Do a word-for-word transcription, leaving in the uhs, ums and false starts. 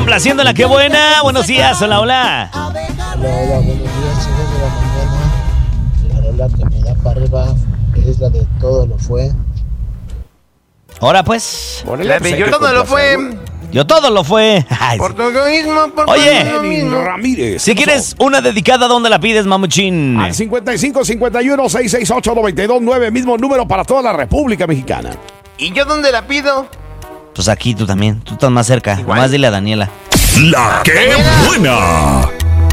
complaciendo la que buena. Buenos días, hola, hola. Hola, hola, buenos días, chicos de la mañana. La rola que me da para arriba es la de Todo lo fue. Ahora pues. La de Yo Todo Lo Fue. Yo todo lo fue. Ay, Por tu egoísmo, por Oye, tu egoísmo. Ramírez. si quieres una dedicada, ¿dónde la pides, mamuchín? Al cincuenta y cinco, cincuenta y uno, seiscientos sesenta y ocho, noventa y dos nueve, mismo número para toda la República Mexicana. ¿Y yo dónde la pido? Pues aquí tú también, tú estás más cerca. Igual. Nomás dile a Daniela. La que buena.